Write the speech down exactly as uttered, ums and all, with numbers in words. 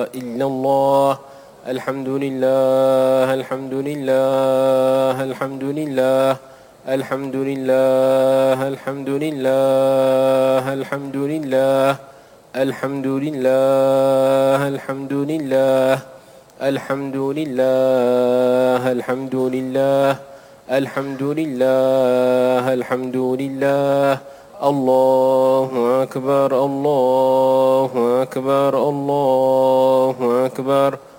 إلا الله. الحمد لله الحمد لله الحمد لله الحمد لله الحمد لله الحمد لله الحمد لله الحمد لله الحمد لله الحمد لله الحمد لله الحمد لله. الله أكبر الله أكبر الله أكبر.